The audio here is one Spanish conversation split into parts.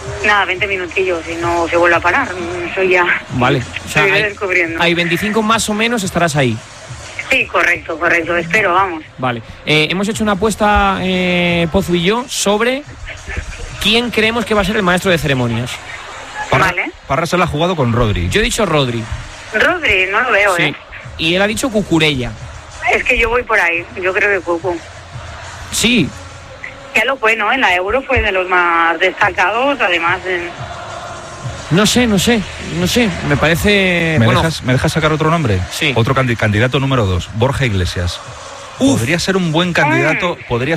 Nada, 20 minutillos y no se vuelve a parar. Eso ya. Vale. O sea, descubriendo. Hay 25 más o menos, estarás ahí. Sí, correcto. Espero, vamos. Vale. Hemos hecho una apuesta, Pozu y yo, sobre quién creemos que va a ser el maestro de ceremonias. Parra se la ha jugado con Rodri. Yo he dicho Rodri. Rodri, no lo veo, sí. Y él ha dicho Cucurella. Es que yo voy por ahí. Yo creo que Cucu. Sí. Ya lo fue, ¿no? En la Euro fue de los más destacados, además. No sé. Me parece... ¿Me dejas sacar otro nombre? Sí. Otro candidato número 2, Borja Iglesias. Podría ser un buen candidato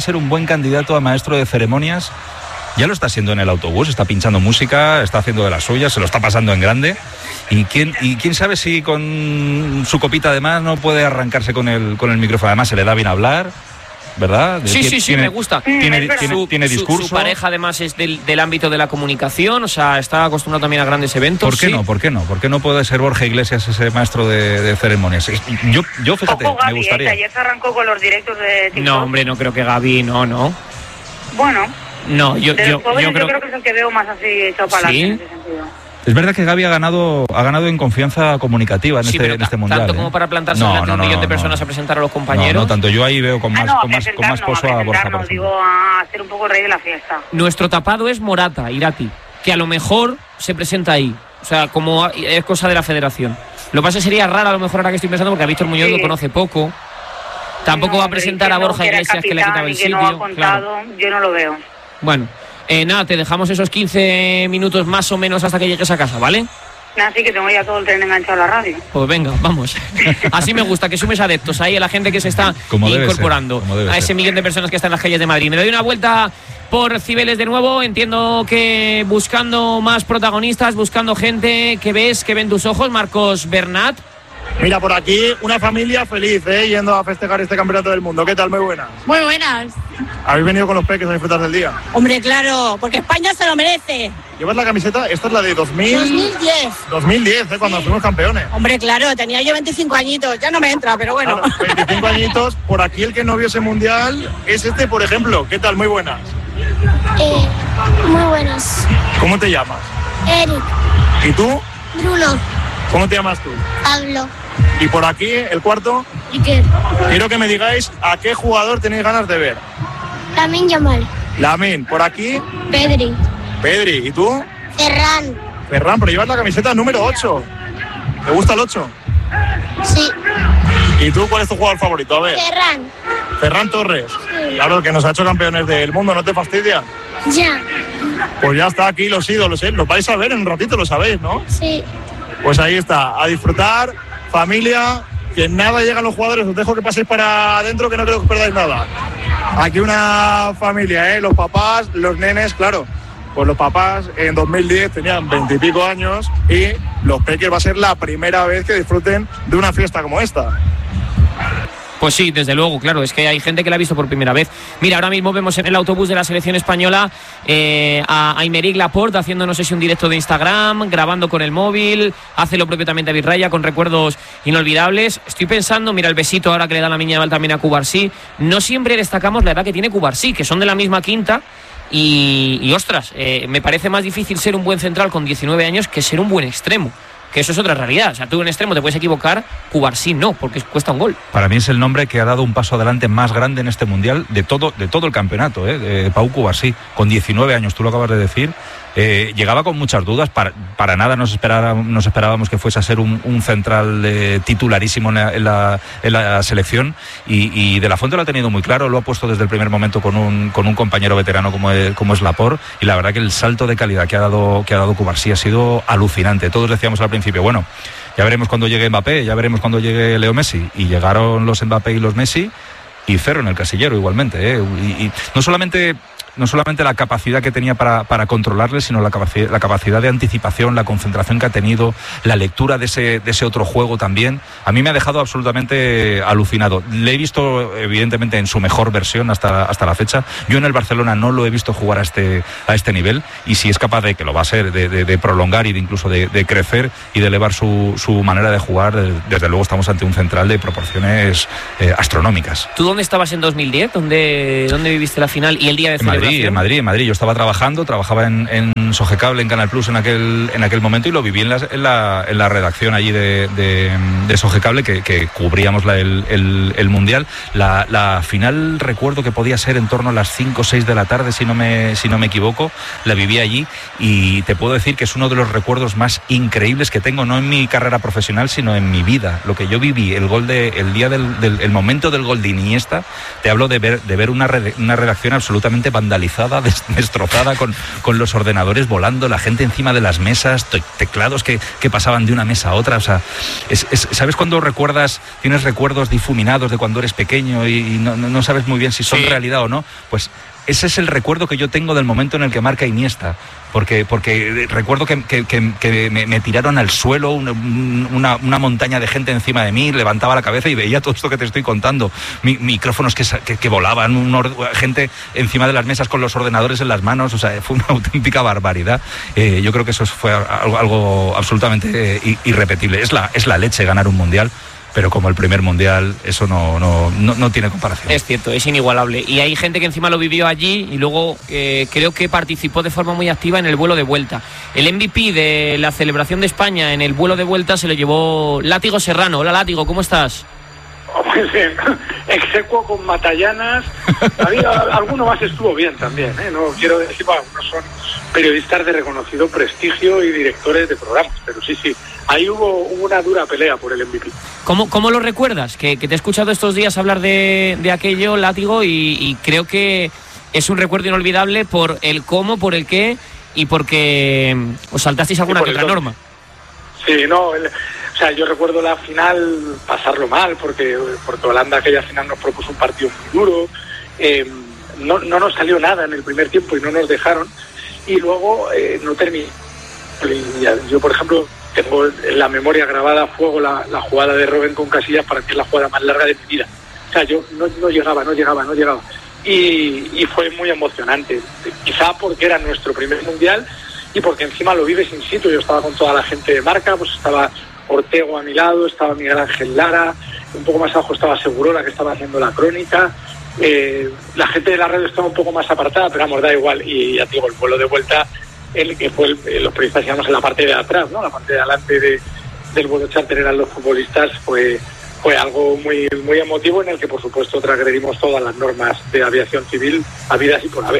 a maestro de ceremonias. Ya lo está haciendo en el autobús, está pinchando música, está haciendo de las suyas, se lo está pasando en grande. Y quién sabe si con su copita además no puede arrancarse con el micrófono. Además se le da bien hablar, ¿verdad? Sí, me gusta. Tiene discurso. Su pareja además es del ámbito de la comunicación, o sea, está acostumbrado también a grandes eventos. ¿Por qué no? ¿Por qué no puede ser Borja Iglesias ese maestro de ceremonias? Yo fíjate, Gaby, me gustaría. Ayer se arrancó con los directos de TikTok. No, hombre, no creo que Gaby, no. Bueno. No, yo creo que es el que veo más así echado para adelante en ese sentido. Es verdad que Gaby ha ganado en confianza comunicativa en este mundial. Tanto como para plantarse delante de un millón de personas a presentar a los compañeros. No, tanto yo ahí veo con más pozo a Borja. Digo, a ser un poco rey de la fiesta. Nuestro tapado es Morata, Irati, que a lo mejor se presenta ahí. O sea, como es cosa de la federación. Lo que pasa sería raro a lo mejor ahora que estoy pensando, porque a Víctor Muñoz lo conoce poco. Tampoco va a presentar a Borja Iglesias, que le ha quitado el sitio. No ha contado, yo no lo veo. Bueno, nada, te dejamos esos 15 minutos más o menos hasta que llegues a casa, ¿vale? Así que tengo ya todo el tren enganchado a la radio. Pues venga, vamos. Así me gusta, que sumes adeptos ahí a la gente que se está incorporando a ese millón de personas que están en las calles de Madrid. Me doy una vuelta por Cibeles de nuevo. Entiendo que buscando más protagonistas, buscando gente que ven tus ojos, Marcos Bernat. Mira, por aquí una familia feliz, yendo a festejar este campeonato del mundo. ¿Qué tal? Muy buenas. Muy buenas. ¿Habéis venido con los peques a disfrutar del día? Hombre, claro, porque España se lo merece. ¿Llevas la camiseta? Esta es la de 2010. 2010, cuando fuimos campeones. Hombre, claro, tenía yo 25 añitos. Ya no me entra, pero bueno. Claro, 25 añitos. Por aquí el que no vio ese mundial es este, por ejemplo. ¿Qué tal? Muy buenas. Muy buenas. ¿Cómo te llamas? Eric. ¿Y tú? Bruno. ¿Cómo te llamas tú? Pablo. Y por aquí, el cuarto. Iker. Quiero que me digáis a qué jugador tenéis ganas de ver. Lamine Yamal. Lamine. Por aquí. Pedri. ¿Y tú? Ferran, pero llevas la camiseta número 8. ¿Te gusta el 8? Sí. ¿Y tú cuál es tu jugador favorito? A ver. Ferran Torres. Sí. Claro, el que nos ha hecho campeones del mundo, ¿no te fastidia? Ya. Pues ya está aquí los ídolos, Los vais a ver en un ratito, lo sabéis, ¿no? Sí. Pues ahí está, a disfrutar, familia, que nada llegan los jugadores, os dejo que paséis para adentro, que no creo que os perdáis nada. Aquí una familia, los papás, los nenes, claro. Pues los papás en 2010 tenían 20 y pico años y los peques va a ser la primera vez que disfruten de una fiesta como esta. Pues sí, desde luego, claro, es que hay gente que la ha visto por primera vez. Mira, ahora mismo vemos en el autobús de la selección española a Aymeric Laporte haciendo, no sé si un directo de Instagram, grabando con el móvil, hace lo propio también David Raya con recuerdos inolvidables. Estoy pensando, mira el besito ahora que le da la Miña Val también a Cubarsí. No siempre destacamos la edad que tiene Cubarsí, que son de la misma quinta. Y ostras, me parece más difícil ser un buen central con 19 años que ser un buen extremo. Que eso es otra realidad. O sea, tú en extremo te puedes equivocar, Cubarsí no, porque cuesta un gol. Para mí es el nombre que ha dado un paso adelante más grande en este mundial de todo el campeonato, de Pau Cubarsí, con 19 años, tú lo acabas de decir. Llegaba con muchas dudas, para nada nos esperábamos que fuese a ser un central titularísimo en la selección y De la Fuente lo ha tenido muy claro, lo ha puesto desde el primer momento con un compañero veterano como es Laporte, y la verdad que el salto de calidad que ha dado Cubarsí ha sido alucinante. Todos decíamos al principio, bueno, ya veremos cuando llegue Mbappé, ya veremos cuando llegue Leo Messi, y llegaron los Mbappé y los Messi y Ferro en el casillero igualmente, y no solamente la capacidad que tenía para controlarle, sino la capacidad de anticipación, la concentración que ha tenido, la lectura de ese otro juego también. A mí me ha dejado absolutamente alucinado. Le he visto, evidentemente, en su mejor versión hasta la fecha. Yo en el Barcelona no lo he visto jugar a este nivel, y si es capaz de, que lo va a ser, de prolongar y de incluso de crecer y de elevar su manera de jugar, desde luego estamos ante un central de proporciones astronómicas. ¿Tú dónde estabas en 2010? ¿Dónde viviste la final y el día de celebración? Madrid. Yo estaba trabajaba en Sogecable, en Canal Plus en aquel momento, y lo viví en la redacción allí de Sogecable, que cubríamos el Mundial. La final recuerdo que podía ser en torno a las 5 o 6 de la tarde, si no me equivoco. La viví allí y te puedo decir que es uno de los recuerdos más increíbles que tengo, no en mi carrera profesional, sino en mi vida. Lo que yo viví, el momento del gol de Iniesta, te hablo de ver una redacción absolutamente vandalizada, destrozada, con los ordenadores volando, la gente encima de las mesas, teclados que pasaban de una mesa a otra. O sea, ¿sabes cuando tienes recuerdos difuminados de cuando eres pequeño y no sabes muy bien si son realidad o no? Pues ese es el recuerdo que yo tengo del momento en el que marca Iniesta, porque recuerdo que me tiraron al suelo, una montaña de gente encima de mí, levantaba la cabeza y veía todo esto que te estoy contando, micrófonos que volaban, gente encima de las mesas con los ordenadores en las manos. O sea, fue una auténtica barbaridad. Yo creo que eso fue algo absolutamente irrepetible. Es la leche ganar un mundial, pero como el primer mundial, eso no tiene comparación. Es cierto, es inigualable. Y hay gente que encima lo vivió allí y luego creo que participó de forma muy activa en el vuelo de vuelta. El MVP de la celebración de España en el vuelo de vuelta se lo llevó Látigo Serrano. Hola, Látigo, ¿cómo estás? Pues execuo con Matallanas. Alguno más estuvo bien también, ¿eh? No quiero decir, algunos son periodistas de reconocido prestigio y directores de programas, pero sí, ahí hubo una dura pelea por el MVP. ¿Cómo lo recuerdas? Que te he escuchado estos días hablar de aquello, Látigo, y creo que es un recuerdo inolvidable por el cómo, por el qué y porque os saltasteis alguna que otra norma. Sí, o sea, yo recuerdo la final pasarlo mal, porque Holanda aquella final nos propuso un partido muy duro, no nos salió nada en el primer tiempo y no nos dejaron, y luego no terminé. Yo, por ejemplo, tengo en la memoria grabada a fuego la jugada de Robben con Casillas, para que es la jugada más larga de mi vida. O sea, yo no llegaba. Y fue muy emocionante, quizá porque era nuestro primer mundial y porque encima lo vives in situ. Yo estaba con toda la gente de marca, pues estaba Ortego a mi lado, estaba Miguel Ángel Lara, un poco más abajo estaba Segurola, que estaba haciendo la crónica. La gente de la radio estaba un poco más apartada, pero vamos, da igual. Y ya te digo, el vuelo de vuelta, los periodistas íbamos en la parte de atrás, ¿no? La parte de adelante del vuelo charter eran los futbolistas. Fue algo muy, muy emotivo, en el que por supuesto transgredimos todas las normas de aviación civil habidas y por haber.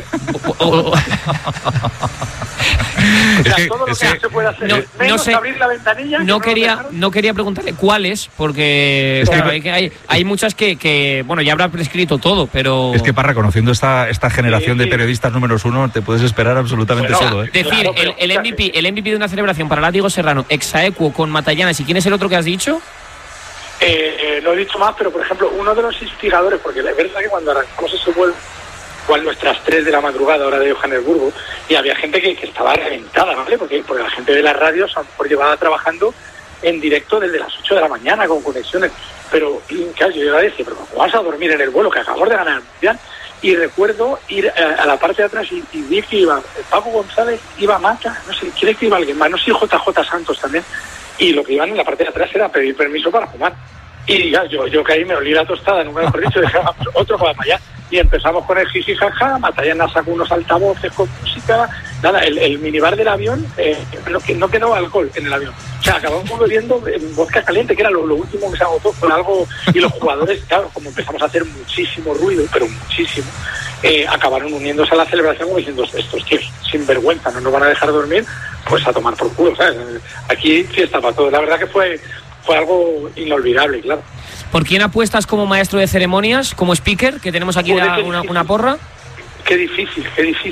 O sea, todo lo que no se puede hacer, menos abrir la ventanilla. No quería preguntarle cuáles, porque hay muchas que bueno, ya habrá prescrito todo, pero... Es que, Parra, conociendo esta generación de periodistas números uno, te puedes esperar absolutamente todo, ¿eh? Decir, claro, el MVP de una celebración para Látigo Serrano, exaequo con Matallanas, ¿y quién es el otro que has dicho? No he dicho más, pero por ejemplo, uno de los instigadores, porque la verdad que cuando arrancamos ese vuelo, igual nuestras 3 de la madrugada, hora de Johannesburgo, y había gente que estaba reventada, ¿vale? Porque la gente de las radios a lo mejor llevaba trabajando en directo desde las 8 de la mañana con conexiones, pero claro, yo iba a decir, pero ¿cómo vas a dormir en el vuelo que acabamos de ganar el mundial? Y recuerdo ir a la parte de atrás y vi que iba Paco González, iba Mata, no sé, creo que iba alguien más, no sé, JJ Santos también, y lo que iban en la parte de atrás era pedir permiso para fumar. Y ya, yo caí, me olí la tostada, nunca mejor dicho, dije, otro para allá. Y empezamos con el jiji jaja, Matallana sacó unos altavoces con música, nada, el minibar del avión, no quedó alcohol en el avión. O sea, acabamos bebiendo vodka caliente, que era lo último que se agotó con algo, y los jugadores, claro, como empezamos a hacer muchísimo ruido, pero muchísimo, acabaron uniéndose a la celebración como diciendo, estos tíos, sin vergüenza, no nos van a dejar dormir, pues a tomar por culo, ¿sabes? Aquí fiesta para todos. La verdad que fue algo inolvidable, claro. ¿Por quién apuestas como maestro de ceremonias, como speaker, que tenemos aquí una porra? Qué difícil.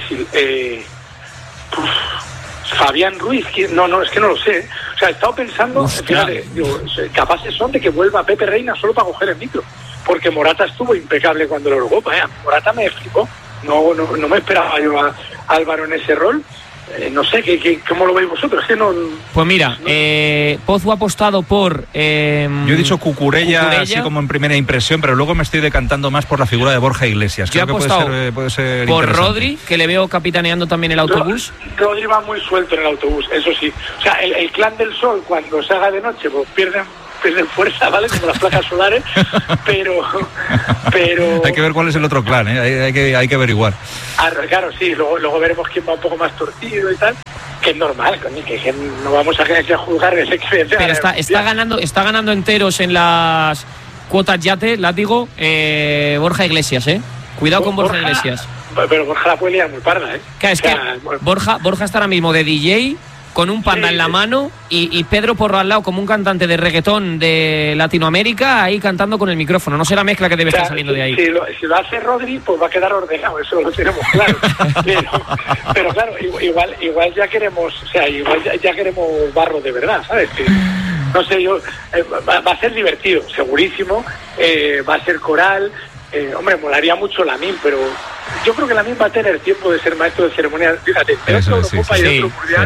Fabián Ruiz, no, es que no lo sé. O sea, he estado pensando, fíjate, capaces son de que vuelva Pepe Reina solo para coger el micro, porque Morata estuvo impecable cuando lo Eurocopa, Morata me flipó. No me esperaba yo a Álvaro en ese rol. No sé, ¿cómo lo veis vosotros? Es que no... Pues mira, Pozu ha apostado por... yo he dicho Cucurella, así como en primera impresión, pero luego me estoy decantando más por la figura de Borja Iglesias. Yo he apostado puede ser por Rodri, que le veo capitaneando también el autobús. Rodri va muy suelto en el autobús, eso sí. O sea, el clan del Sol, cuando se haga de noche, pues pierden pierden fuerza, ¿vale? Como las placas solares, pero... Hay que ver cuál es el otro clan, ¿eh? Hay que averiguar. Claro, sí, luego veremos quién va un poco más torcido y tal, que es normal, que no vamos a juzgar ese que... Pero está ganando enteros en las cuotas yate, látigo, Borja Iglesias, ¿eh? Cuidado con Borja Iglesias. Pero Borja la puede liar muy parda, ¿eh? Claro, es que Borja está ahora mismo de DJ con un panda en la mano y Pedro Porro al lado como un cantante de reggaetón de Latinoamérica ahí cantando con el micrófono. No sé la mezcla que debe estar saliendo de ahí. Si lo hace Rodri, pues va a quedar ordenado, eso lo tenemos claro. pero claro, igual ya queremos, o sea, ya queremos barro de verdad, ¿sabes? Que, no sé, va a ser divertido, segurísimo, va a ser coral. Hombre, molaría mucho Lamine, pero yo creo que Lamine va a tener tiempo de ser maestro de ceremonial. Fíjate, otro Eurocopa y otro Mundial.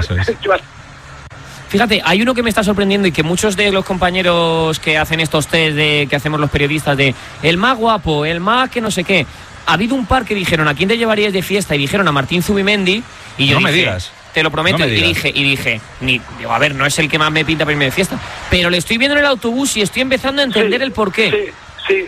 Fíjate, hay uno que me está sorprendiendo y que muchos de los compañeros que hacen estos test que hacemos los periodistas de el más guapo, el más que no sé qué. Ha habido un par que dijeron, ¿a quién te llevarías de fiesta? Y dijeron a Martín Zubimendi. Y yo no dije, me digas. Te lo prometo, y dije, a ver, no es el que más me pinta para irme de fiesta, pero le estoy viendo en el autobús y estoy empezando a entender el porqué. Sí.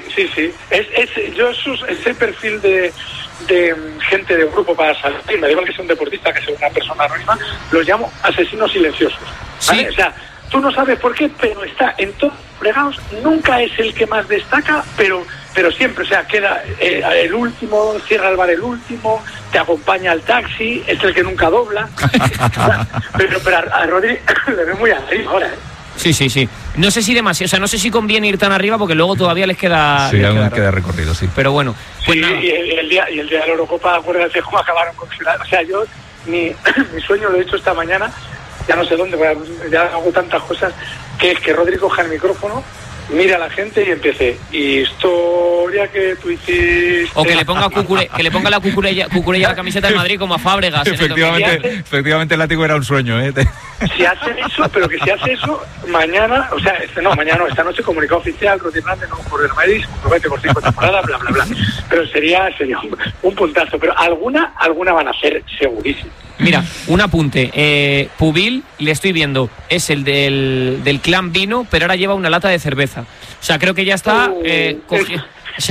Yo ese perfil de gente de grupo para salir, me da igual que sea un deportista, que sea una persona anónima, los llamo asesinos silenciosos, ¿vale? ¿Sí? O sea, tú no sabes por qué, pero está en todos los fregados, nunca es el que más destaca, pero siempre, o sea, queda el último, cierra el bar el último, te acompaña al taxi, es el que nunca dobla. pero a Rodri le ve muy arriba ahora, ¿eh? Sí. No sé si demasiado, o sea, no sé si conviene ir tan arriba porque luego todavía les queda... Sí, aún queda recorrido, sí. Pero bueno, pues sí, nada. Y el día de la Eurocopa, acuérdate cómo acabaron con Ciudad. O sea, yo, mi sueño lo he hecho esta mañana, ya no sé dónde, ya hago tantas cosas, que es que Rodri coja el micrófono, mire a la gente y empiece. Historia que tú hiciste... O que le ponga la cucurella a la camiseta de Madrid como a Fábregas. Efectivamente el látigo era un sueño, ¿eh? Si hace eso, mañana, o sea, esta noche comunicado oficial, Rodri Hernández no por el Madrid, promete por 5 temporadas, bla, bla, bla. Pero sería un puntazo. Pero alguna van a hacer, segurísimo. Mira, un apunte. Pubil, le estoy viendo, es el del clan vino, pero ahora lleva una lata de cerveza. O sea, creo que ya está cogiendo.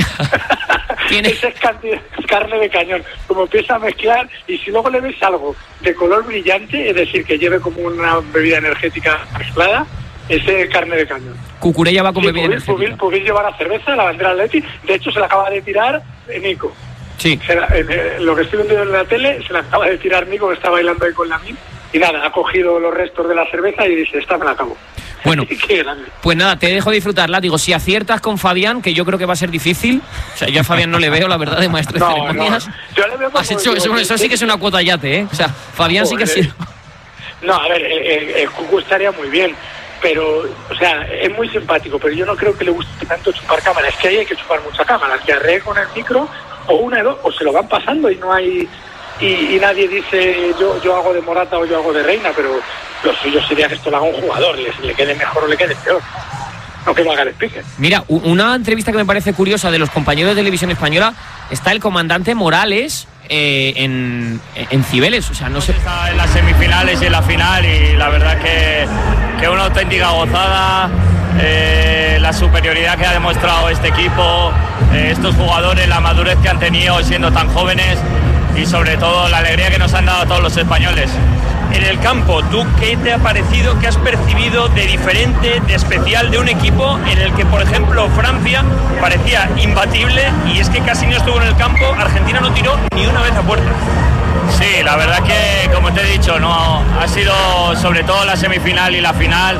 Esa es carne de cañón. Como empieza a mezclar, y si luego le ves algo de color brillante, es decir, que lleve como una bebida energética mezclada, ese es carne de cañón. Cucurella va con bebida energética. Pubil lleva la cerveza, la bandera Atleti. De hecho, se la acaba de tirar Nico. Sí. Lo que estoy viendo en la tele, se la acaba de tirar Nico, que está bailando ahí con Lamine. Y nada, ha cogido los restos de la cerveza y dice, esta me la acabo. Bueno, pues nada, te dejo disfrutar, Látigo. Si aciertas con Fabián, que yo creo que va a ser difícil, o sea, yo a Fabián no le veo, la verdad, de maestro de ceremonias. Yo le veo como eso sí que es una cuota yate, ¿eh? O sea, Fabián sí que ha sido... No, a ver, el Cucu estaría muy bien, pero, o sea, es muy simpático, pero yo no creo que le guste tanto chupar cámara. Es que ahí hay que chupar mucha cámara, que arree con el micro, o una de dos, o se lo van pasando y no hay... Y nadie dice yo hago de Morata o yo hago de Reina, pero lo suyo sería que esto lo haga un jugador, le quede mejor o le quede peor, no que lo haga el speaker. Mira, una entrevista que me parece curiosa de los compañeros de Televisión Española, está el comandante Morales en Cibeles, o sea, no sé. Está en las semifinales y en la final, y la verdad que una auténtica gozada, la superioridad que ha demostrado este equipo, estos jugadores, la madurez que han tenido siendo tan jóvenes, y sobre todo la alegría que nos han dado a todos los españoles. En el campo, ¿tú qué te ha parecido, qué has percibido de diferente, de especial de un equipo en el que, por ejemplo, Francia parecía imbatible y es que casi no estuvo en el campo, Argentina no tiró ni una vez a puerta? Sí, la verdad que, como te he dicho, no ha sido sobre todo la semifinal y la final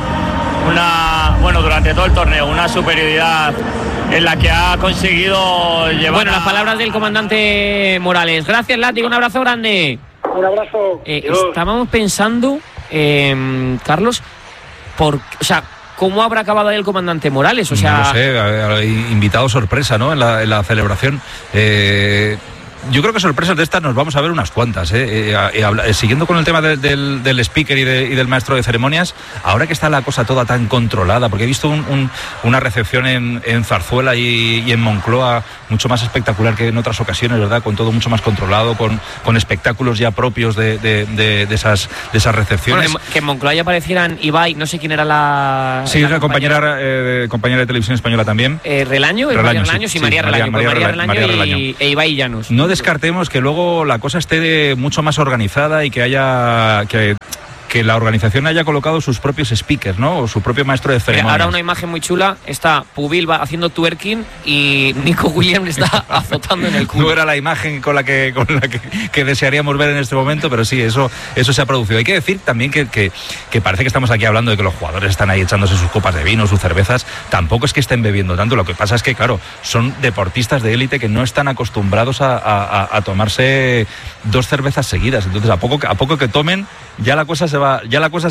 durante todo el torneo, una superioridad en la que ha conseguido llevar... Bueno, las palabras del comandante Morales. Gracias, Látigo, un abrazo grande. Un abrazo. Estábamos pensando, Carlos, ¿cómo habrá acabado ahí el comandante Morales? O sea... No lo sé, invitado sorpresa, ¿no? En la celebración. Yo creo que sorpresas de estas nos vamos a ver unas cuantas. Siguiendo con el tema del speaker y del maestro de ceremonias, ahora que está la cosa toda tan controlada, porque he visto una recepción en Zarzuela y en Moncloa mucho más espectacular que en otras ocasiones, ¿verdad? Con todo mucho más controlado, con espectáculos ya propios de esas recepciones. Bueno, que en Moncloa ya aparecieran Ibai, no sé quién era la... Sí, la compañera de Televisión Española también. Relaño, sí, María Relaño e Ibai Llanos. No descartemos que luego la cosa esté mucho más organizada y que haya que la organización haya colocado sus propios speakers, ¿no? O su propio maestro de ceremonias. Ahora una imagen muy chula, está Pubil haciendo twerking y Nico Williams está azotando en el culo. No era la imagen con la que desearíamos ver en este momento, pero sí, eso se ha producido. Hay que decir también que parece que estamos aquí hablando de que los jugadores están ahí echándose sus copas de vino, sus cervezas. Tampoco es que estén bebiendo tanto, lo que pasa es que, claro, son deportistas de élite que no están acostumbrados a tomarse 2 cervezas seguidas. Entonces, a poco que tomen, ya la cosa se va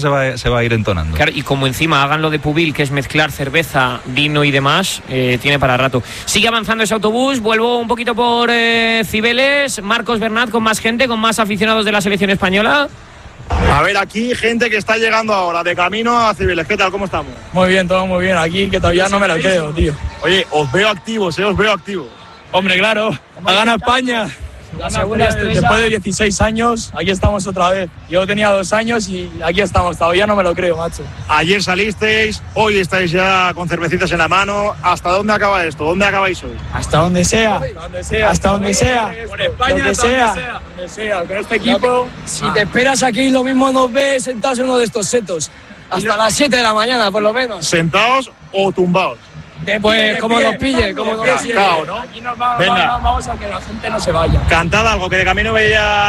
a ir entonando. Claro, y como encima hagan lo de Pubil, que es mezclar cerveza, vino y demás, tiene para rato. Sigue avanzando ese autobús, vuelvo un poquito por Cibeles, Marcos Bernat con más gente, con más aficionados de la selección española. A ver, aquí gente que está llegando ahora de camino a Cibeles. ¿Qué tal? ¿Cómo estamos? Muy bien, todo muy bien. Aquí que todavía no me lo creo, tío. Oye, os veo activos, os veo activos. Hombre, claro, ha ganado España. Después de 16 años, aquí estamos otra vez. Yo tenía 2 años y aquí estamos. Todavía no me lo creo, macho. Ayer salisteis, hoy estáis ya con cervecitas en la mano. ¿Hasta dónde acaba esto? ¿Dónde acabáis hoy? Hasta donde sea. Hasta donde sea. Por España, donde sea. Con este equipo. Si te esperas aquí, lo mismo nos ves sentados en uno de estos setos. Hasta las 7 de la mañana, por lo menos. ¿Sentados o tumbados? Pues como nos pille, como nos pille. ¿No? Aquí vamos a que la gente no se vaya. Cantad algo, que de camino veía